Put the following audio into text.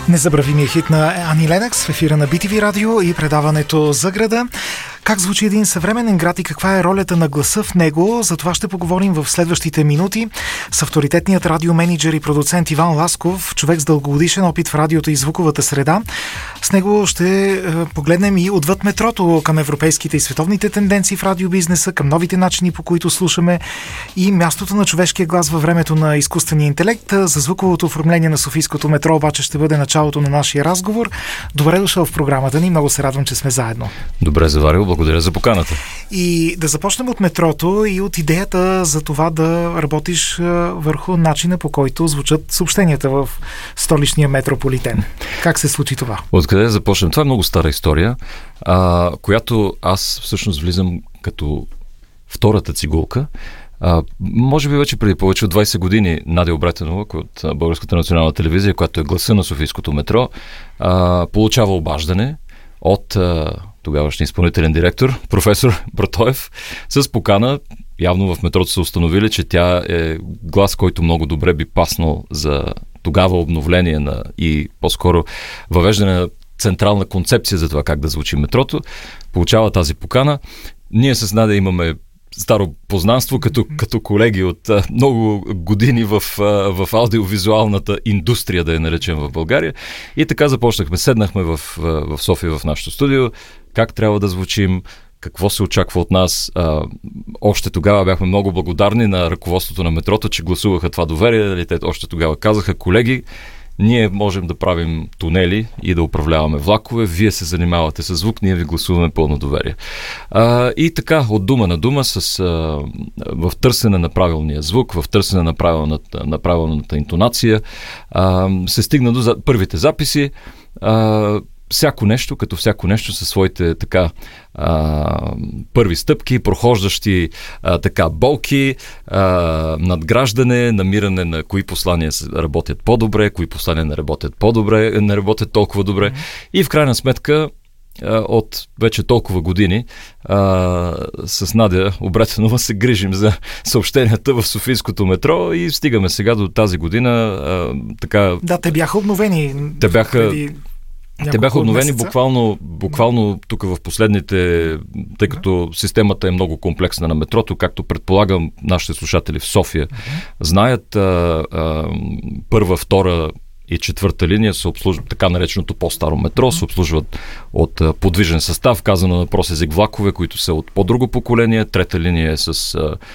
Незабравимия хит на Ани Ленокс в ефира на BTV Радио и предаването за града. Как звучи един съвременен град и каква е ролята на гласа в него, за това ще поговорим в следващите минути с авторитетният радиоменеджер и продуцент Иван Ласков, човек с дългогодишен опит в радиото и звуковата среда. С него ще погледнем и отвъд метрото към европейските и световните тенденции в радиобизнеса, към новите начини, по които слушаме и мястото на човешкия глас във времето на изкуствения интелект. За звуковото оформление на Софийското метро обаче ще бъде началото на нашия разговор. Добре дошъл в програмата ни, много се радвам, че сме заедно. Добре заварил, благодаря за поканата. И да започнем от метрото и от идеята за това да работиш върху начина, по който звучат съобщенията в столичния метрополитен. Как се случи това? Откъде да започнем? Това е много стара история, която аз всъщност влизам като втората цигулка. Може би вече преди повече от 20 години Надя Обретенова от Българската национална телевизия, която е гласа на Софийското метро, получава обаждане от тогавашния изпълнителен директор, професор Братоев, с покана. Явно в метрото са установили, че тя е глас, който много добре би паснал за тогава обновление и по-скоро въвеждане на централна концепция за това как да звучи метрото. Получава тази покана. Ние с Надя имаме старо познанство като колеги от много години в аудиовизуалната индустрия, да я наречем, в България. И така започнахме. Седнахме в София в нашото студио. Как трябва да звучим, какво се очаква от нас. Още тогава бяхме много благодарни на ръководството на метрото, че гласуваха това доверие. Те още тогава казаха: колеги, ние можем да правим тунели и да управляваме влакове, вие се занимавате с звук, ние ви гласуваме пълно доверие. И така, от дума на дума, в търсене на правилния звук, в търсене на правилната интонация, се стигна до първите записи. Всяко нещо със своите първи стъпки, прохождащи болки, надграждане, намиране на кои послания работят по-добре, кои послания не работят толкова добре. И в крайна сметка от вече толкова години с Надя Обретенова се грижим за съобщенията в Софийското метро и стигаме сега до тази година. Да, те бяха обновени. Те бяха обновени буквално тук в последните, тъй като системата е много комплексна на метрото, както предполагам нашите слушатели в София знаят, първа, втора и четвърта линия се обслужват, така нареченото по-старо метро, се обслужват от подвижен състав, казано на прост език влакове, които са от по-друго поколение, трета линия е с